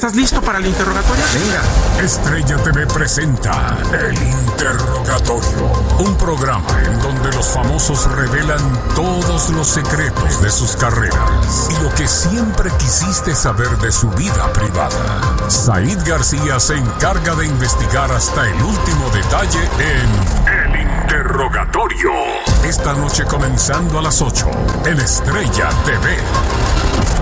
¿Estás listo para el interrogatorio? Venga. Estrella TV presenta El Interrogatorio, un programa en donde los famosos revelan todos los secretos de sus carreras y lo que siempre quisiste saber de su vida privada. Said García se encarga de investigar hasta el último detalle en El Interrogatorio. Esta noche comenzando a las 8 en Estrella TV.